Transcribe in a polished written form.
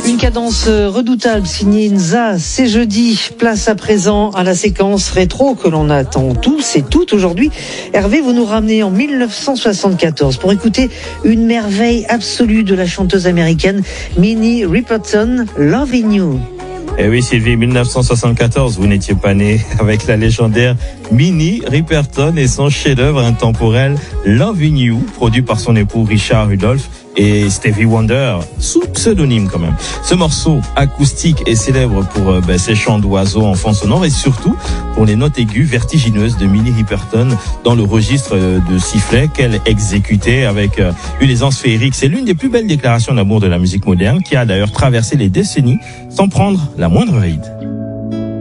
Une cadence redoutable signée Nza, c'est jeudi. Place à présent à la séquence rétro que l'on attend tous et toutes aujourd'hui. Hervé, vous nous ramenez en 1974 pour écouter une merveille absolue de la chanteuse américaine Minnie Riperton, Lovin' You. Eh oui, Sylvie, 1974, vous n'étiez pas né avec la légendaire Minnie Riperton et son chef-d'œuvre intemporel Lovin' You, produit par son époux Richard Rudolph et Stevie Wonder, sous pseudonyme quand même. Ce morceau acoustique est célèbre pour ses chants d'oiseaux en fond sonore et surtout pour les notes aiguës vertigineuses de Minnie Riperton dans le registre de sifflet qu'elle exécutait avec une aisance féerique. C'est l'une des plus belles déclarations d'amour de la musique moderne qui a d'ailleurs traversé les décennies sans prendre la moindre ride.